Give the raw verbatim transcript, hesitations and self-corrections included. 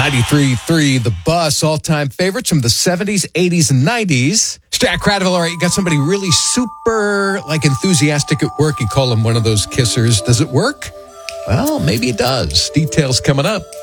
ninety-three point three The Bus, all-time favorites from the seventies, eighties, and nineties. Jack Cradville, all right, you got somebody really super, like, enthusiastic at work. You call him one of those kissers. Does it work? Well, maybe it does. Details coming up.